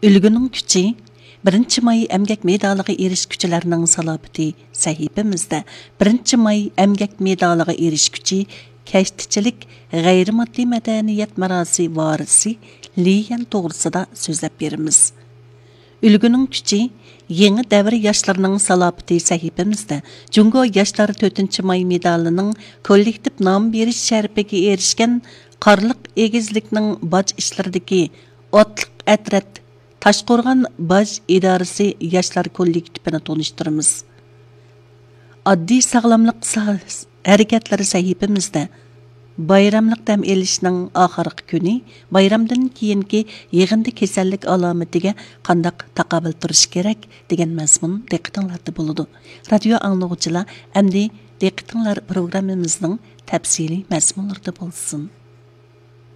Үлгінің күчі, 1 may əmgək medalığı erişküçülərinin salabiti səhifimizdə 1 may əmgək medalığı erişküçü kəştiçilik qeyri-maddi mədəniyyət mərası varisi Liyan doğrusida sözləb berimiz. Үлгінің күчі, yeni dəvr yaşlarının salabiti səhifimizdə Cungo Yaşlar 4 may medalının kollektiv nam beriş şərpəgi erişkən qarlıq egizlikning bac işlərdəki otlıq ətrət Taşqorğan Baj İdarəsi Yaşlar kollektivini tonuşturumuz. Addi sağlamlıq hərəkətləri səhifimizdə bayramlıq dəm elişinin axırqı günü bayramdan keyinki yığında kasallik alamatiga qandaq taqabil turish kerak degan mazmun diqqətinizdə buludu. Radio anlıqçılar, əmdi diqqətinizlər proqramımızın təfsili məzmunlarında bolsun.